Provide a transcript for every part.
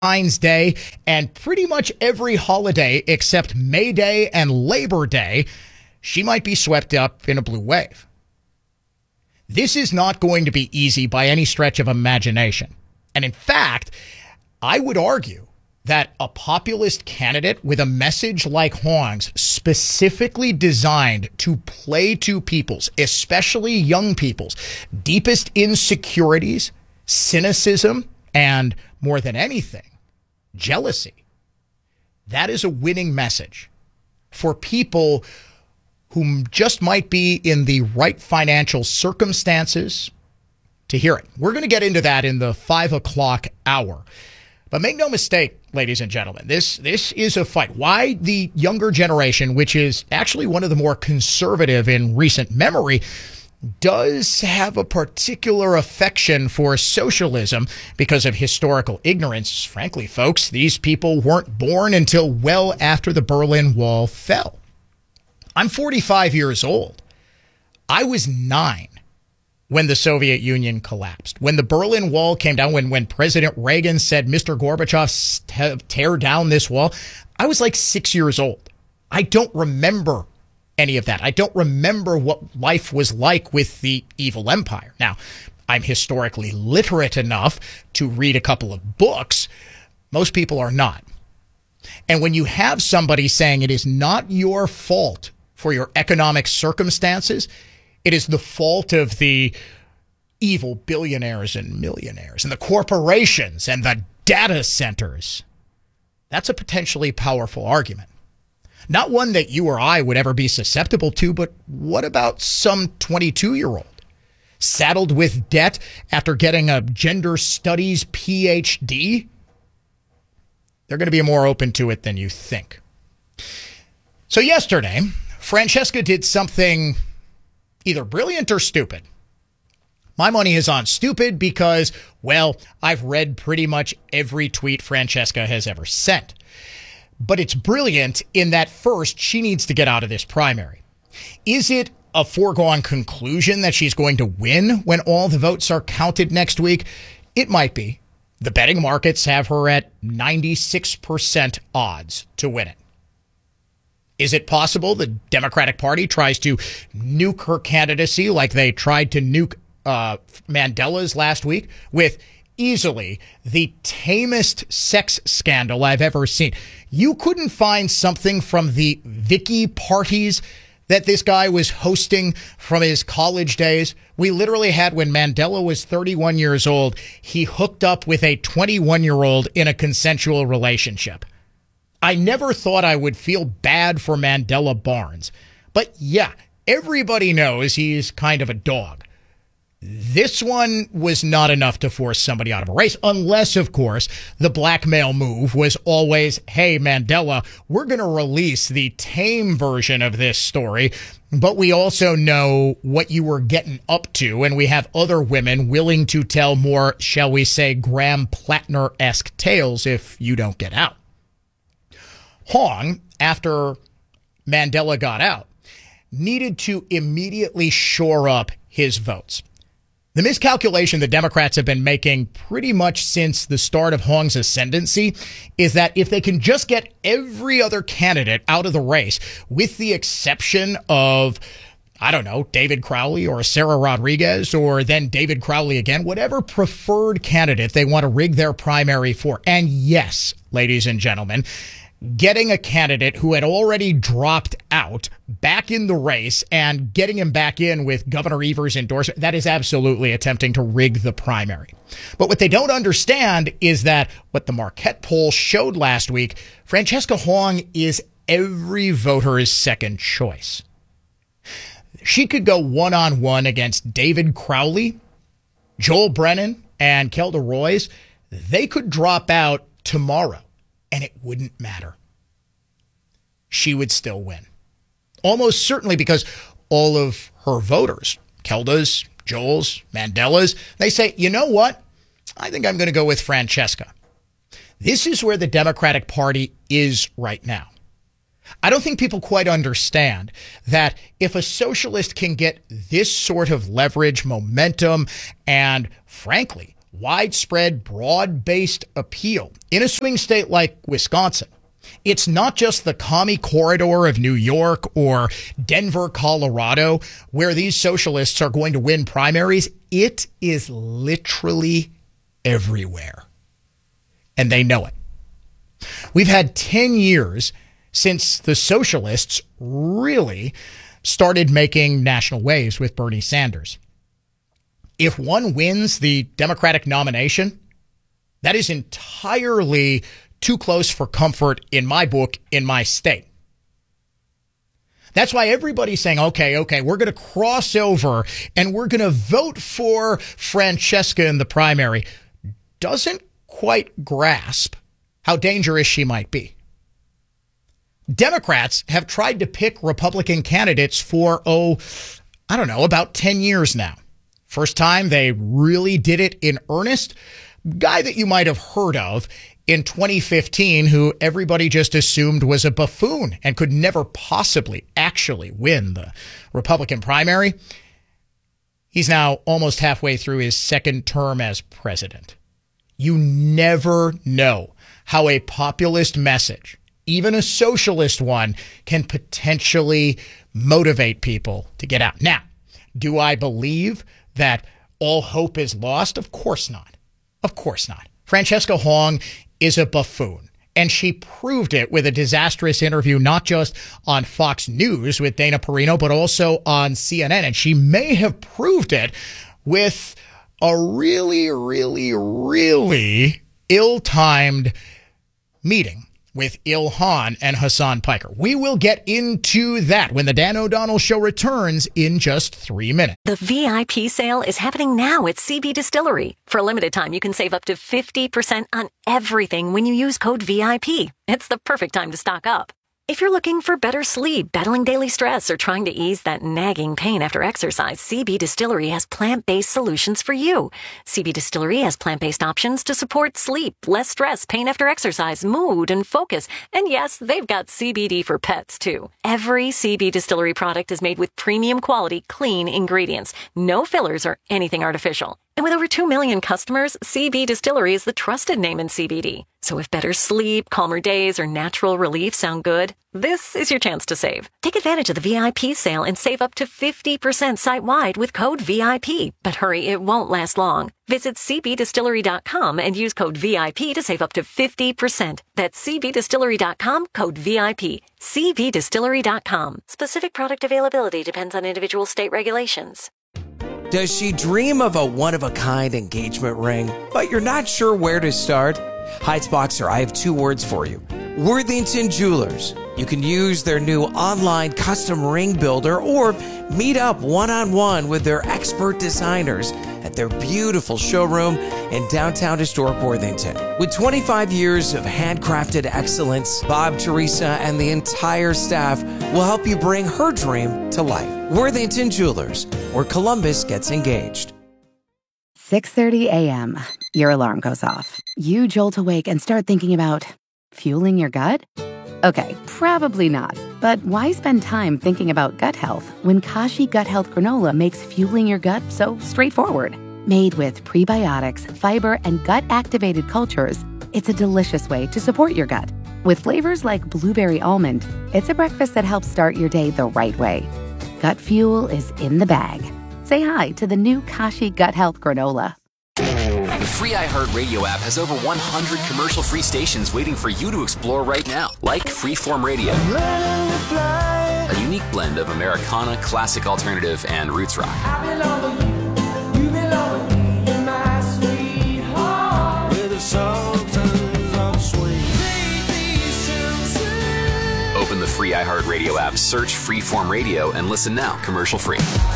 Valentine's Day, and pretty much every holiday except May Day and Labor Day, she might be swept up in a blue wave. This is not going to be easy by any stretch of imagination. And in fact, I would argue that a populist candidate with a message like Hong's, specifically designed to play to people's, especially young people's, deepest insecurities, cynicism, and more than anything, jealousy. That is a winning message for people who just might be in the right financial circumstances to hear it. We're going to get into that in the 5 o'clock hour. But make no mistake, ladies and gentlemen, this is a fight. Why the younger generation, which is actually one of the more conservative in recent memory, does have a particular affection for socialism because of historical ignorance. Frankly, folks, these people weren't born until well after the Berlin Wall fell. I'm 45 years old. I was 9 when the Soviet Union collapsed. When the Berlin Wall came down, when President Reagan said, Mr. Gorbachev, tear down this wall, I was like 6 years old. I don't remember any of that. I don't remember what life was like with the evil empire. Now, I'm historically literate enough to read a couple of books. Most people are not. And when you have somebody saying it is not your fault for your economic circumstances, it is the fault of the evil billionaires and millionaires and the corporations and the data centers, that's a potentially powerful argument. Not one that you or I would ever be susceptible to, but what about some 22-year-old saddled with debt after getting a gender studies PhD? They're going to be more open to it than you think. So yesterday, Francesca did something either brilliant or stupid. My money is on stupid because, well, I've read pretty much every tweet Francesca has ever sent. But it's brilliant in that first, she needs to get out of this primary. Is it a foregone conclusion that she's going to win when all the votes are counted next week? It might be. The betting markets have her at 96% odds to win it. Is it possible the Democratic Party tries to nuke her candidacy like they tried to nuke Mandela's last week with easily the tamest sex scandal I've ever seen? You couldn't find something from the Vicky parties that this guy was hosting from his college days. We literally had, when Mandela was 31 years old, he hooked up with a 21-year-old in a consensual relationship. I never thought I would feel bad for Mandela Barnes. But yeah, everybody knows he's kind of a dog. This one was not enough to force somebody out of a race, unless, of course, the blackmail move was always, hey, Mandela, we're going to release the tame version of this story, but we also know what you were getting up to, and we have other women willing to tell more, shall we say, Graham Plattner-esque tales if you don't get out. Hong, after Mandela got out, needed to immediately shore up his votes. The miscalculation the Democrats have been making pretty much since the start of Hong's ascendancy is that if they can just get every other candidate out of the race, with the exception of, I don't know, David Crowley or Sarah Rodriguez, or then David Crowley again, whatever preferred candidate they want to rig their primary for. And yes, ladies and gentlemen, getting a candidate who had already dropped out back in the race and getting him back in with Governor Evers' endorsement, that is absolutely attempting to rig the primary. But what they don't understand is that what the Marquette poll showed last week, Francesca Hong is every voter's second choice. She could go one-on-one against David Crowley, Joel Brennan, and Kelda Roys. They could drop out tomorrow, and it wouldn't matter. She would still win. Almost certainly, because all of her voters, Kelda's, Joel's, Mandela's, they say, you know what? I think I'm going to go with Francesca. This is where the Democratic Party is right now. I don't think people quite understand that if a socialist can get this sort of leverage, momentum, and frankly, widespread, broad-based appeal in a swing state like Wisconsin. It's not just the commie corridor of New York or Denver, Colorado, where these socialists are going to win primaries. It is literally everywhere. And they know it. We've had 10 years since the socialists really started making national waves with Bernie Sanders. If one wins the Democratic nomination, that is entirely too close for comfort in my book, in my state. That's why everybody's saying, okay, we're going to cross over and we're going to vote for Francesca in the primary. Doesn't quite grasp how dangerous she might be. Democrats have tried to pick Republican candidates for, about 10 years now. First time they really did it in earnest, guy that you might have heard of in 2015, who everybody just assumed was a buffoon and could never possibly actually win the Republican primary. He's now almost halfway through his second term as president. You never know how a populist message, even a socialist one, can potentially motivate people to get out. Now, do I believe that all hope is lost? Of course not. Of course not. Francesca Hong is a buffoon, and she proved it with a disastrous interview, not just on Fox News with Dana Perino, but also on CNN. And she may have proved it with a really, really, really ill-timed meeting with Ilhan and Hassan Piker. We will get into that when the Dan O'Donnell Show returns in just 3 minutes. The VIP sale is happening now at CB Distillery. For a limited time, you can save up to 50% on everything when you use code VIP. It's the perfect time to stock up. If you're looking for better sleep, battling daily stress, or trying to ease that nagging pain after exercise, CB Distillery has plant-based solutions for you. CB Distillery has plant-based options to support sleep, less stress, pain after exercise, mood, and focus. And yes, they've got CBD for pets, too. Every CB Distillery product is made with premium quality, clean ingredients. No fillers or anything artificial. And with over 2 million customers, CB Distillery is the trusted name in CBD. So if better sleep, calmer days, or natural relief sound good, this is your chance to save. Take advantage of the VIP sale and save up to 50% site-wide with code VIP. But hurry, it won't last long. Visit cbdistillery.com and use code VIP to save up to 50%. That's cbdistillery.com, code VIP. cbdistillery.com. Specific product availability depends on individual state regulations. Does she dream of a one-of-a-kind engagement ring, but you're not sure where to start? Heights Boxer, I have 2 words for you. Worthington Jewelers. You can use their new online custom ring builder or meet up one-on-one with their expert designers at their beautiful showroom in downtown historic Worthington. With 25 years of handcrafted excellence, Bob, Teresa, and the entire staff will help you bring her dream to life. Worthington Jewelers, where Columbus gets engaged. 6:30 a.m. Your alarm goes off. You jolt awake and start thinking about fueling your gut? Okay, probably not. But why spend time thinking about gut health when Kashi Gut Health Granola makes fueling your gut so straightforward? Made with prebiotics, fiber, and gut-activated cultures, it's a delicious way to support your gut. With flavors like blueberry almond, it's a breakfast that helps start your day the right way. Gut fuel is in the bag. Say hi to the new Kashi Gut Health Granola. The free iHeartRadio app has over 100 commercial-free stations waiting for you to explore right now, like Freeform Radio, a unique blend of Americana, classic alternative, and roots rock. Open the free iHeartRadio app, search Freeform Radio, and listen now, commercial-free.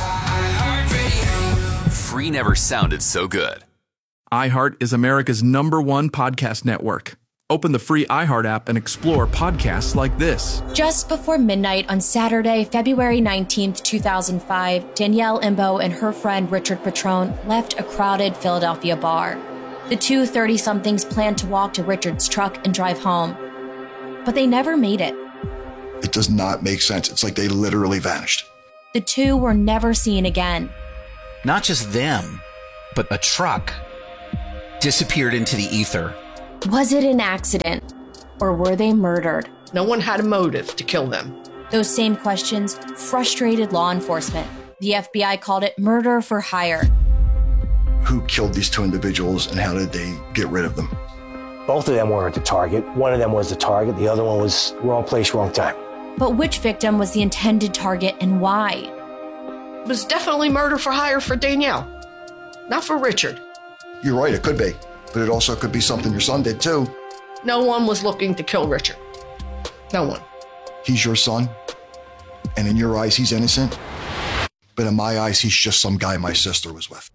Free never sounded so good. iHeart is America's #1 podcast network. Open the free iHeart app and explore podcasts like this. Just before midnight on Saturday, February 19th, 2005, Danielle Imbo and her friend Richard Petrone left a crowded Philadelphia bar. The two 30-somethings planned to walk to Richard's truck and drive home, but they never made it. It does not make sense. It's like they literally vanished. The two were never seen again. Not just them, but a truck disappeared into the ether. Was it an accident, or were they murdered? No one had a motive to kill them. Those same questions frustrated law enforcement. The FBI called it murder for hire. Who killed these two individuals and how did they get rid of them? Both of them weren't the target. One of them was the target. The other one was wrong place, wrong time. But which victim was the intended target and why? It was definitely murder for hire for Danielle, not for Richard. You're right, it could be. But it also could be something your son did too. No one was looking to kill Richard. No one. He's your son, and in your eyes, he's innocent. But in my eyes, he's just some guy my sister was with.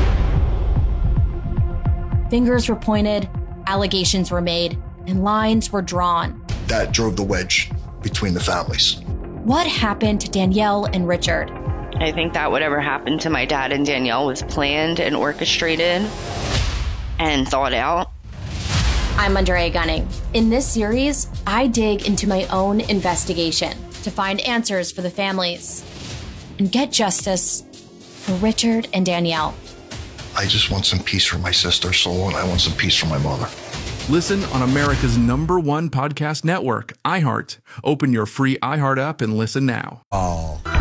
Fingers were pointed, allegations were made, and lines were drawn. That drove the wedge between the families. What happened to Danielle and Richard? I think that whatever happened to my dad and Danielle was planned and orchestrated and thought out. I'm Andrea Gunning. In this series, I dig into my own investigation to find answers for the families and get justice for Richard and Danielle. I just want some peace for my sister's soul, and I want some peace for my mother. Listen on America's #1 podcast network, iHeart. Open your free iHeart app and listen now. Oh.